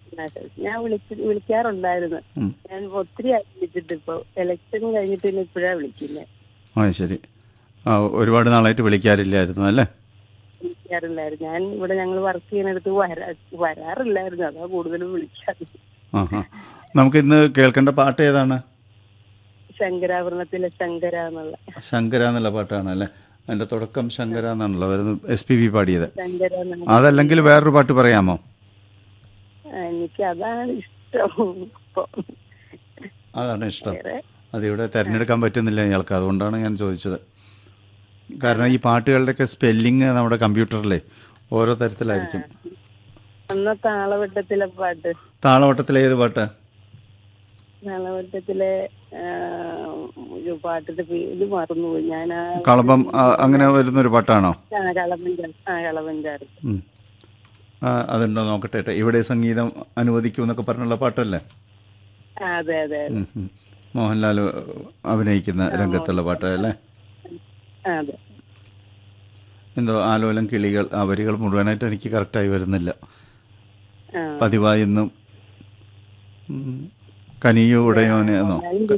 ഞാൻ വിളിക്കാറുണ്ടായിരുന്നു. ഉം. ഞാൻ ഒത്തിരി ആയി വിളിച്ചിട്ട്. ഇപ്പൊ ഇലക്ഷൻ കഴിഞ്ഞിട്ട് പിന്നെ ഇപ്പോഴാ വിളിക്കുന്നത്. ആ ശരി. ഒരുപാട് നാളായിട്ട് വിളിക്കാറില്ലായിരുന്നു അല്ലേ? വിളിക്കാറില്ലായിരുന്നു. ഞാൻ ഇവിടെ ഞങ്ങൾ വർക്ക് ചെയ്യുന്നിടത്ത് വരാറില്ലായിരുന്നു. അതാ കൂടുതലും വിളിക്കാറ്. ആ ഹാ. നമുക്കിന്ന് കേൾക്കേണ്ട പാട്ട് ഏതാണ്? ശങ്കരാഭരണത്തിലെ ശങ്കര എന്നുള്ള ശങ്കര എന്നുള്ള പാട്ടാണ് അല്ലേ? അതിൻ്റെ തുടക്കം ശങ്കര എന്നാണല്ലോ വരുന്നത്. SPB പാടിയത്. ശങ്കര അതല്ലെങ്കിൽ വേറൊരു പാട്ട് പറയാമോ? എനിക്ക് അതാണ് ഇഷ്ടം. ഇപ്പൊ അതാണ് ഇഷ്ടം. വേറെ അതിവിടെ തിരഞ്ഞെടുക്കാൻ പറ്റുന്നില്ല ഇയാൾക്ക്, അതുകൊണ്ടാണ് ഞാൻ ചോദിച്ചത്. കാരണം ഈ പാട്ടുകളുടെയൊക്കെ സ്പെല്ലിങ് നമ്മുടെ കമ്പ്യൂട്ടറിലെ ഓരോ തരത്തിലായിരിക്കും. അന്ന് താളവട്ടത്തിലെ പാട്ട്. താളവട്ടത്തിലെ ഏത് പാട്ട്? താളവട്ടത്തിലെ ഒരു പാട്ടിന്റെ പേര് മറന്നുപോയി ഞാൻ. കളഭം അങ്ങനെ വരുന്നൊരു പാട്ടാണോ? കളവഞ്ചാറ്. അതുണ്ടോ നോക്കട്ടെ. ഇവിടെ സംഗീതം അനുവദിക്കൂ എന്നൊക്കെ പറഞ്ഞുള്ള പാട്ടല്ലേ? അതെ അതെ മോഹൻലാൽ അഭിനയിക്കുന്ന രംഗത്തുള്ള പാട്ട് അല്ലേ? അതെ. എന്തോ ആലോലം കിളികൾ, ആ വരികൾ മുഴുവനായിട്ട് എനിക്ക് കറക്റ്റായി വരുന്നില്ല. പതിവായിന്നും കനിയോ ഉടയോനെ എന്നോ?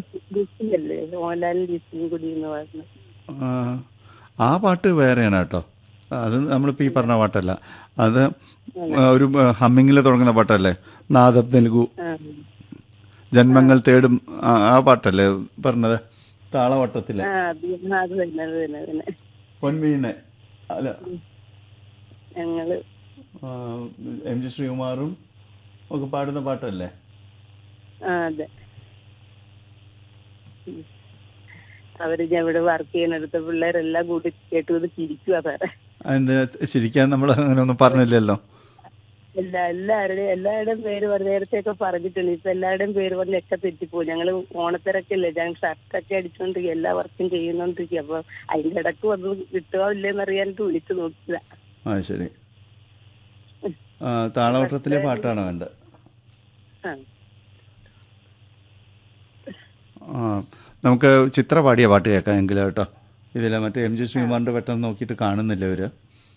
ആ പാട്ട് വേറെയാണ് കേട്ടോ. അത് നമ്മളിപ്പോൾ ഈ പറഞ്ഞ പാട്ടല്ല. അത് ഒരു ഹമ്മിങ്ങിൽ തുടങ്ങുന്ന പാട്ടല്ലേ? നാദം നൽകൂ ജന്മങ്ങൾ തേടും, ആ പാട്ടല്ലേ പറഞ്ഞത്? താളവട്ടത്തിലെ പൊൻവീണെ അല്ല, ഞങ്ങള് MG ശ്രീകുമാറും ഒക്കെ പാടുന്ന പാട്ടല്ലേ? അതെ. അവര് ഞാൻ ഇവിടെ വർക്ക് ചെയ്യുന്നിടത്ത് പിള്ളേരെല്ലാം കൂടി കേട്ടത് ചിരിക്കുക സാറേ. എന്തിനാ ശരിക്കാൻ നമ്മൾ അങ്ങനെ ഒന്നും പറഞ്ഞില്ലല്ലോ. എല്ലാവരുടെയും പേര് പറഞ്ഞ നേരത്തെയൊക്കെ പറഞ്ഞിട്ടുണ്ട്. ഇപ്പൊ എല്ലാവരുടെയും പേര് പറഞ്ഞൊക്കെ തെറ്റിപ്പോയി. ഞങ്ങള് ഓണത്തിരക്കല്ലേ, ഞങ്ങൾ ഷർട്ടൊക്കെ അടിച്ചോണ്ടിരിക്കുക, എല്ലാ വർക്കും ചെയ്യുന്നോണ്ടിരിക്കുക. അപ്പൊ അതിന്റെ ഇടക്ക് വന്ന് കിട്ടുകയോ ഇല്ലെന്ന് അറിയാനിട്ട് വിളിച്ചു നോക്കിയതാ. ആ ശരി. താളവട്ടത്തിലെ പാട്ടാണ് വേണ്ടത്. നമുക്ക് ചിത്ര പാടിയ പാട്ട് കേൾക്കാം എങ്കിലും കേട്ടോ. ഇതിലെ മറ്റേ MG ശ്രീകുമാറിൻ്റെ പെട്ടെന്ന് നോക്കിയിട്ട് കാണുന്നില്ല ഇവര്.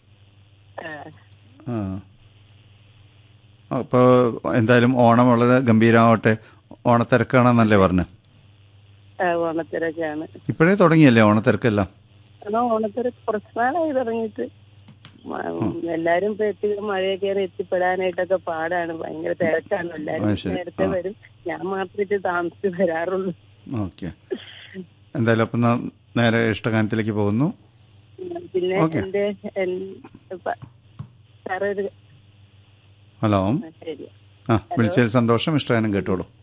അപ്പോൾ എന്തായാലും ഓണം വളരെ ഗംഭീരമാവട്ടെ. ഓണത്തിരക്കാണെന്നല്ലേ പറഞ്ഞു? ഓണത്തിരക്കാണ്. ഇപ്പോഴേ തുടങ്ങിയല്ലേ ഓണത്തിരക്കെല്ലാം? ഓണത്തിരക്ക് കുറച്ച് നാളായി തുടങ്ങിയിട്ട്. എല്ലാരും മഴയൊക്കെ എത്തിപ്പെടാനായിട്ടൊക്കെ പാടാണ്. ഭയങ്കര തിരക്കാണ്. എല്ലാരും നേരത്തെ വരും. ഞാൻ മാത്രമേ താമസിച്ച് വരാറുള്ളൂ. ഓക്കെ. എന്തായാലും അപ്പം നേരെ ഇഷ്ടഗാനത്തിലേക്ക് പോകുന്നു. പിന്നെ എന്റെ ഹലോ. വിളിച്ചതിൽ സന്തോഷം. ഇഷ്ടഗാനം കേട്ടോളൂ.